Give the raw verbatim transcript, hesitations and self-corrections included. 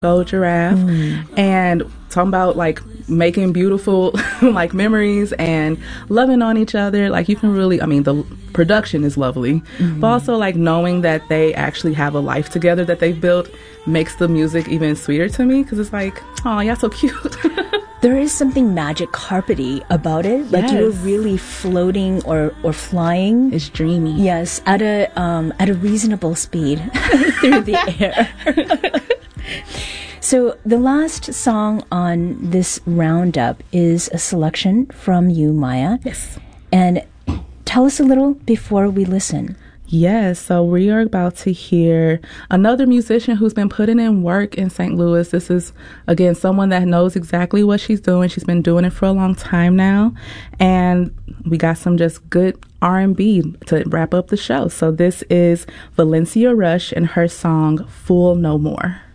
Gold Giraffe, mm. and talking about like making beautiful like memories and loving on each other. Like you can really, I mean, the production is lovely, mm-hmm. but also like knowing that they actually have a life together that they've built makes the music even sweeter to me, because it's like, oh, y'all so cute. There is something magic carpety about it. Like yes. You're really floating or, or flying. It's dreamy. Yes, at a um, at a reasonable speed through the air. So the last song on this roundup is a selection from you, Maya. Yes. And tell us a little before we listen. Yes, so we are about to hear another musician who's been putting in work in Saint Louis. This is, again, someone that knows exactly what she's doing. She's been doing it for a long time now. And we got some just good R and B to wrap up the show. So this is Valencia Rush and her song, Fool No More.